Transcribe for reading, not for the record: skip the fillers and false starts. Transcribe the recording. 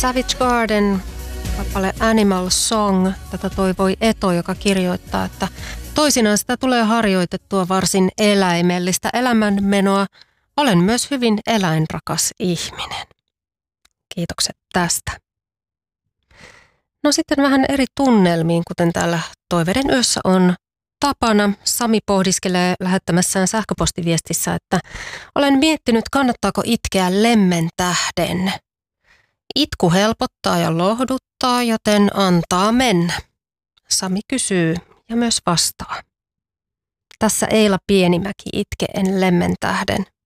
Savage Garden, kappale Animal Song. Tätä toivoi Eto, joka kirjoittaa, että toisinaan sitä tulee harjoitettua varsin eläimellistä elämänmenoa. Olen myös hyvin eläinrakas ihminen. Kiitokset tästä. No sitten vähän eri tunnelmiin, kuten täällä Toiveiden yössä on tapana. Sami pohdiskelee lähettämässään sähköpostiviestissä, että olen miettinyt, kannattaako itkeä lemmen tähden. Itku helpottaa ja lohduttaa, joten antaa mennä. Sami kysyy ja myös vastaa. Tässä Eila Pienimäki itke en lemmen tähden.